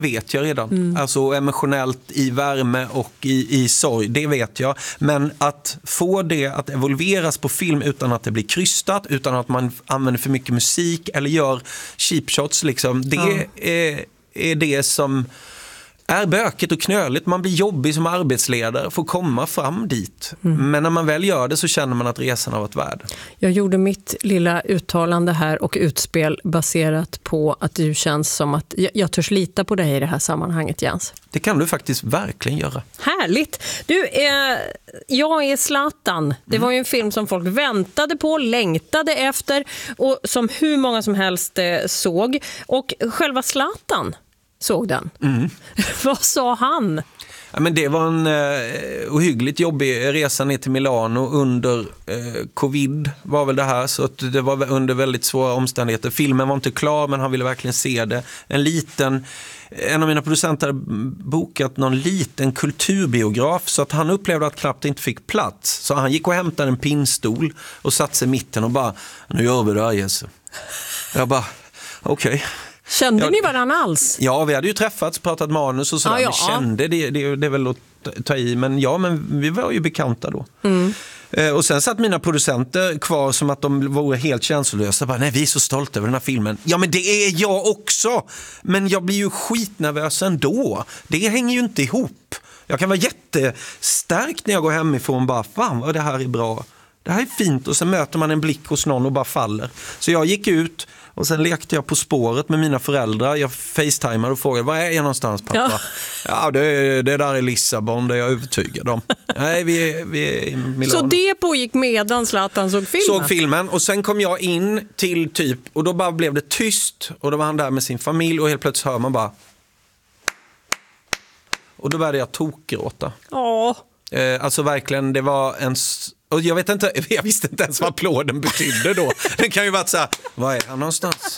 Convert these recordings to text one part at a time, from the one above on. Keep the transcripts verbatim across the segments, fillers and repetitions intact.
vet jag redan. Mm. Alltså emotionellt i värme och i, i sorg, det vet jag. Men att få det att evolveras på film utan att det blir krystat, utan att man använder för mycket musik eller gör cheap shots, liksom, det ja. är, är det som är bökigt och knöligt. Man blir jobbig som arbetsledare för att komma fram dit. Mm. Men när man väl gör det så känner man att resan har varit värd. Jag gjorde mitt lilla uttalande här och utspel baserat på att du känns som att jag, jag törs lita på dig i det här sammanhanget, Jens. Det kan du faktiskt verkligen göra. Härligt! Du, eh, jag är Zlatan. Det mm. var ju en film som folk väntade på, längtade efter och som hur många som helst eh, såg. Och själva Zlatan såg den. Mm. Vad sa han? Ja, men det var en eh, ohyggligt jobbig resa ner till Milano under eh, covid var väl det här, så att det var under väldigt svåra omständigheter. Filmen var inte klar, men han ville verkligen se det. En liten, en av mina producenter hade bokat någon liten kulturbiograf, så att han upplevde att knappt inte fick plats. Så han gick och hämtade en pinnstol och satte sig i mitten och bara, nu gör vi det här, Jesse. Jag bara, okej. Okay. Kände ja, ni varandra alls? Ja, vi hade ju träffats, pratat manus och sådär. Ah, ja. Vi kände, det, det, det är väl att ta i, men ja, men vi var ju bekanta då. Mm. Eh, och sen satt mina producenter kvar som att de var helt känslolösa. Bara, nej, vi är så stolta över den här filmen. Ja, men det är jag också! Men jag blir ju skitnervös ändå. Det hänger ju inte ihop. Jag kan vara jättestark när jag går hemifrån och bara, fan vad det här är bra. Det här är fint, och sen möter man en blick hos någon och bara faller. Så jag gick ut och sen lekte jag På spåret med mina föräldrar. Jag facetimade och frågade, var är jag någonstans, pappa? Ja, ja det, det där är Lissabon, det är jag övertygad om. Nej, vi är, vi är i Milano. Så det pågick medan Zlatan såg filmen? Såg filmen, och sen kom jag in till typ, och då bara blev det tyst. Och då var han där med sin familj och helt plötsligt hör man bara. Och då började jag tokgråta. Åh. Eh, alltså verkligen, det var en... Och jag vet inte, jag visste inte ens vad applåden betydde då. Det kan ju vara så här, var är han någonstans?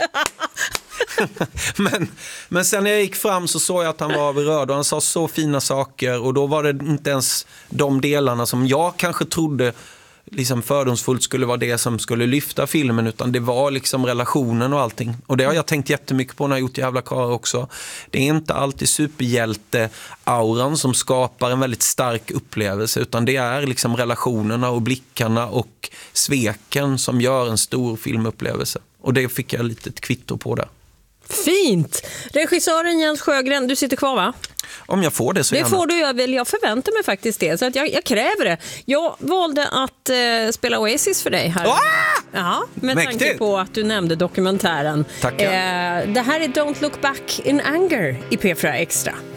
men, men sen när jag gick fram så såg jag att han var berörd och han sa så fina saker. Och då var det inte ens de delarna som jag kanske trodde liksom fördomsfullt skulle vara det som skulle lyfta filmen, utan det var liksom relationen och allting. Och det har jag tänkt jättemycket på när jag gjort Jävla karlar också. Det är inte alltid superhjälte-auran som skapar en väldigt stark upplevelse, utan det är liksom relationerna och blickarna och sveken som gör en stor filmupplevelse. Och det fick jag lite ett kvitto på där. Fint! Regissören Jens Sjögren, du sitter kvar, va? Om jag får det så det gärna. får du, jag, väl, jag förväntar mig faktiskt det, så att jag, jag kräver det. Jag valde att eh, spela Oasis för dig här. Ah! Ja, med Mäktigt. tanke på att du nämnde dokumentären. Tackar. Eh, det här är Don't Look Back in Anger i P fyra Extra.